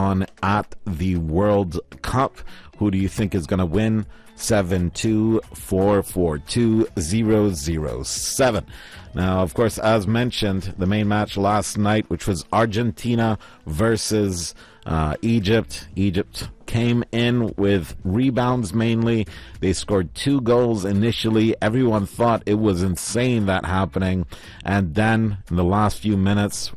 on at the World Cup. Who do you think is going to win? 72442-007. Now, of course, as mentioned, the main match last night, which was Argentina versus Egypt. Egypt came in with rebounds mainly. They scored 2 goals initially. Everyone thought it was insane that happening. And then in the last few minutes,